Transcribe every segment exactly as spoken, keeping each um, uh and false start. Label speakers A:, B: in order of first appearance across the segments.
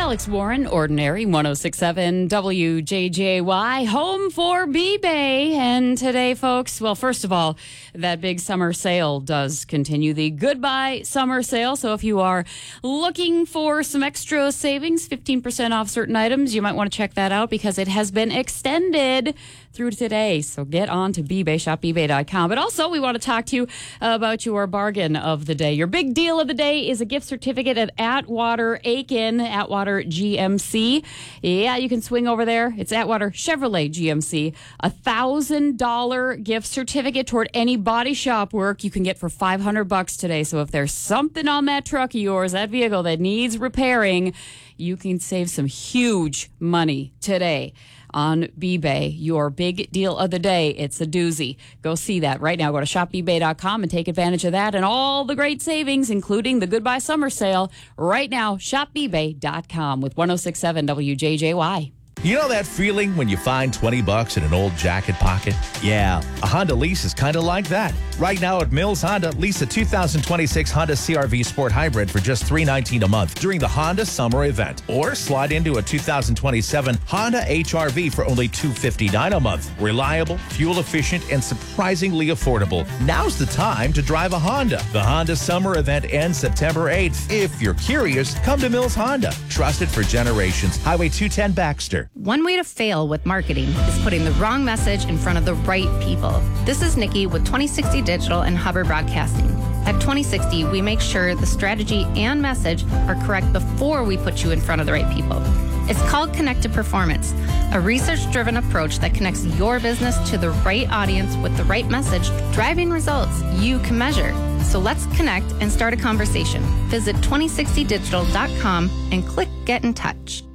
A: Alex Warren, Ordinary, ten sixty-seven W J J Y, home for B-Bay. And today, folks, well, first of all, that big summer sale does continue, the Goodbye Summer Sale. So if you are looking for some extra savings, fifteen percent off certain items, you might want to check that out because it has been extended through today. So get on to B-Bay, shop B bay dot com. But also, we want to talk to you about your bargain of the day. Your big deal of the day is a gift certificate at Atwater Aiken, Atwater G M C. Yeah, you can swing over there. It's Atwater Chevrolet G M C. A one thousand dollars gift certificate toward any body shop work you can get for five hundred bucks today. So if there's something on that truck of yours, that vehicle that needs repairing, you can save some huge money today on B-Bay. Your big deal of the day. It's a doozy. Go see that right now. Go to shop B bay dot com and take advantage of that and all the great savings, including the Goodbye Summer Sale. Right now, shop B bay dot com with ten sixty-seven W J J Y.
B: You know that feeling when you find twenty bucks in an old jacket pocket? Yeah, a Honda lease is kind of like that. Right now at Mills Honda, lease a two thousand twenty-six Honda C R V Sport Hybrid for just three hundred nineteen dollars a month during the Honda Summer Event. Or slide into a two thousand twenty-seven Honda H R V for only two hundred fifty-nine dollars a month. Reliable, fuel efficient, and surprisingly affordable. Now's the time to drive a Honda. The Honda Summer Event ends September eighth. If you're curious, come to Mills Honda. Trusted for generations. Highway two ten Baxter.
C: One way to fail with marketing is putting the wrong message in front of the right people. This is Nikki with twenty sixty Digital and Hubbard Broadcasting. At twenty sixty, we make sure the strategy and message are correct before we put you in front of the right people. It's called Connected Performance, a research-driven approach that connects your business to the right audience with the right message, driving results you can measure. So let's connect and start a conversation. Visit twenty sixty digital dot com and click Get in Touch.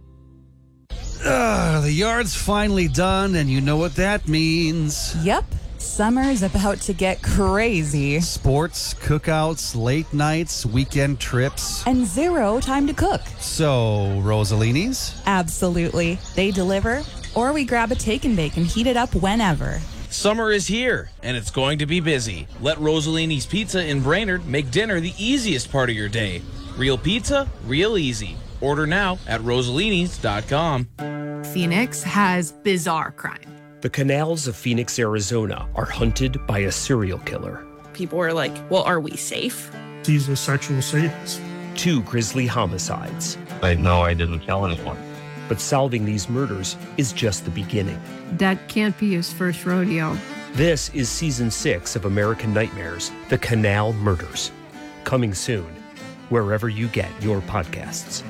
D: Uh, the yard's finally done, and you know what that means.
E: Yep. Summer's about to get crazy.
D: Sports, cookouts, late nights, weekend trips.
E: And zero time to cook.
D: So, Rosalini's?
E: Absolutely. They deliver, or we grab a take and bake and heat it up whenever.
F: Summer is here, and it's going to be busy. Let Rosalini's Pizza in Brainerd make dinner the easiest part of your day. Real pizza, real easy. Order now at rosalinis dot com.
G: Phoenix has bizarre crime.
H: The canals of Phoenix, Arizona are hunted by a serial killer.
I: People were like, well, are we safe?
J: He's a sexual sadist.
H: Two grisly homicides.
K: I know I didn't kill anyone.
H: But solving these murders is just the beginning.
G: That can't be his first rodeo.
H: This is season six of American Nightmares, The Canal Murders. Coming soon, wherever you get your podcasts.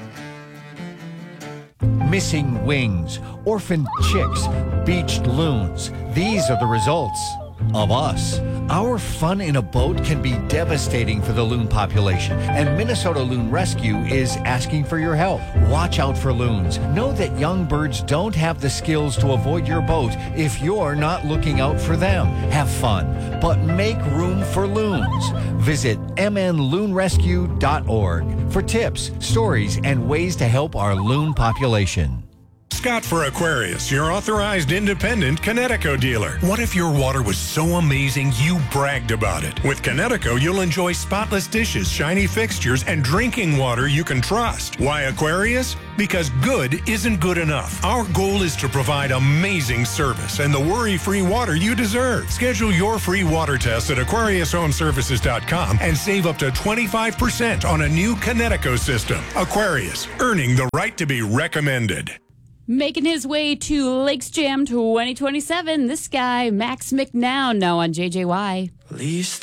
L: Missing wings, orphaned chicks, beached loons. These are the results of us. Our fun in a boat can be devastating for the loon population, and Minnesota Loon Rescue is asking for your help. Watch out for loons. Know that young birds don't have the skills to avoid your boat if you're not looking out for them. Have fun, but make room for loons. Visit m n loon rescue dot org for tips, stories, and ways to help our loon population.
M: Scott for Aquarius, your authorized independent Connecticut dealer. What if your water was so amazing you bragged about it? With Connecticut, you'll enjoy spotless dishes, shiny fixtures, and drinking water you can trust. Why Aquarius? Because good isn't good enough. Our goal is to provide amazing service and the worry-free water you deserve. Schedule your free water test at aquarius home services dot com and save up to twenty-five percent on a new Connecticut system. Aquarius, earning the right to be recommended.
A: Making his way to Lakes Jam twenty twenty-seven, this guy, Max McNown, now on J J Y.
N: Least